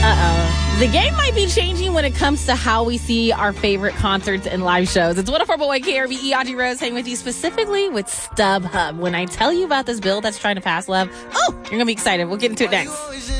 The game might be changing when it comes to how we see our favorite concerts and live shows. It's 104.1 KRVE. Audrey Rose hanging with you specifically with StubHub. When I tell you about this bill that's trying to pass, love, you're going to be excited. We'll get into it next.